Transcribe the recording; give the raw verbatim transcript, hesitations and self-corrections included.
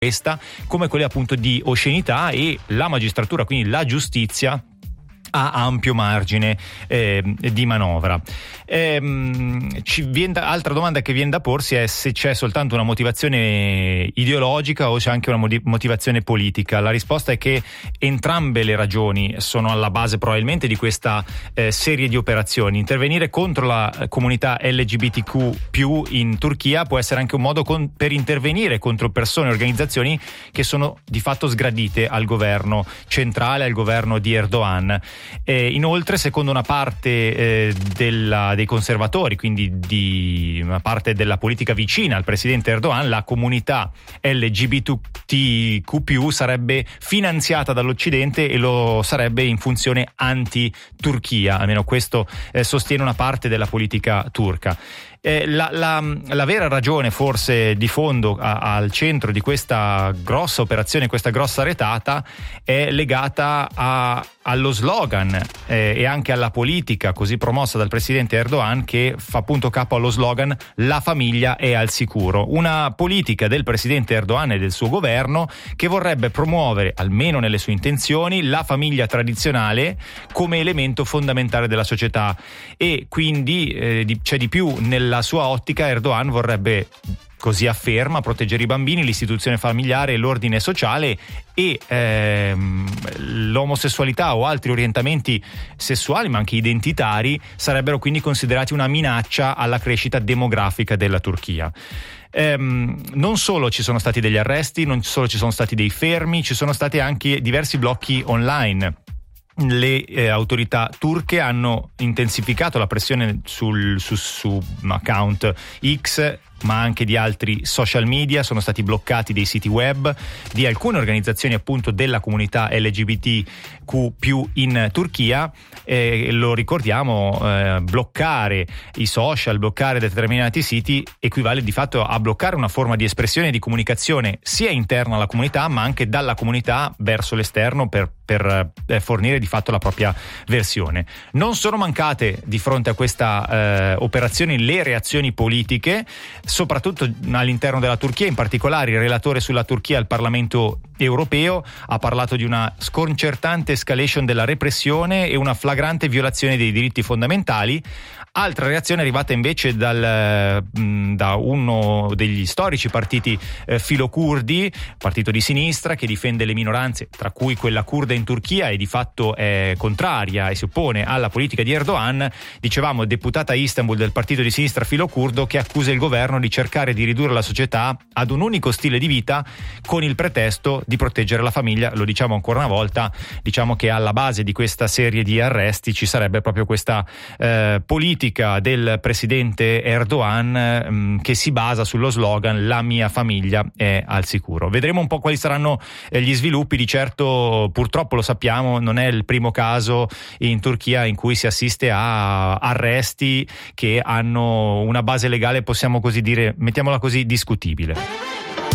questa, come quelle appunto di oscenità, e la magistratura, quindi la giustizia, ha ampio margine eh, di manovra. Ehm, ci viene da, altra domanda che viene da porsi è se c'è soltanto una motivazione ideologica o c'è anche una modi- motivazione politica. La risposta è che entrambe le ragioni sono alla base probabilmente di questa eh, serie di operazioni. Intervenire contro la comunità L G B T Q più in Turchia può essere anche un modo con, per intervenire contro persone e organizzazioni che sono di fatto sgradite al governo centrale, al governo di Erdogan. Eh, inoltre, secondo una parte eh, della, dei conservatori, quindi di una parte della politica vicina al presidente Erdogan, la comunità L G B T Q più sarebbe finanziata dall'Occidente e lo sarebbe in funzione anti-Turchia, almeno questo eh, sostiene una parte della politica turca. Eh, la, la, la vera ragione forse di fondo a, al centro di questa grossa operazione, questa grossa retata, è legata a, allo slogan eh, e anche alla politica così promossa dal presidente Erdogan, che fa appunto capo allo slogan "la famiglia è al sicuro", una politica del presidente Erdogan e del suo governo che vorrebbe promuovere, almeno nelle sue intenzioni, la famiglia tradizionale come elemento fondamentale della società, e quindi eh, di, c'è di più. Nella sua ottica Erdogan vorrebbe, così afferma, proteggere i bambini, l'istituzione familiare e l'ordine sociale, e ehm, l'omosessualità o altri orientamenti sessuali ma anche identitari sarebbero quindi considerati una minaccia alla crescita demografica della Turchia. Ehm, non solo ci sono stati degli arresti, non solo ci sono stati dei fermi, ci sono stati anche diversi blocchi online. Le eh, autorità turche hanno intensificato la pressione sul, su, su account X, ma anche di altri social media. Sono stati bloccati dei siti web di alcune organizzazioni appunto della comunità L G B T Q più in Turchia. Eh, lo ricordiamo, eh, bloccare i social, bloccare determinati siti equivale di fatto a bloccare una forma di espressione e di comunicazione sia interna alla comunità ma anche dalla comunità verso l'esterno per, per eh, fornire di fatto la propria versione. Non sono mancate di fronte a questa eh, operazione le reazioni politiche, soprattutto all'interno della Turchia. In particolare il relatore sulla Turchia al Parlamento europeo ha parlato di una sconcertante escalation della repressione e una flagrante violazione dei diritti fondamentali. Altra reazione è arrivata invece dal, da uno degli storici partiti eh, filocurdi, partito di sinistra che difende le minoranze, tra cui quella curda in Turchia, e di fatto è contraria e si oppone alla politica di Erdogan. Dicevamo, deputata a Istanbul del partito di sinistra filocurdo, che accusa il governo di cercare di ridurre la società ad un unico stile di vita con il pretesto di proteggere la famiglia. Lo diciamo ancora una volta, diciamo che alla base di questa serie di arresti ci sarebbe proprio questa eh, politica del presidente Erdogan mh, che si basa sullo slogan "la mia famiglia è al sicuro". Vedremo un po' quali saranno eh, gli sviluppi. Di certo, purtroppo lo sappiamo, non è il primo caso in Turchia in cui si assiste a arresti che hanno una base legale, possiamo così dire, mettiamola così, discutibile.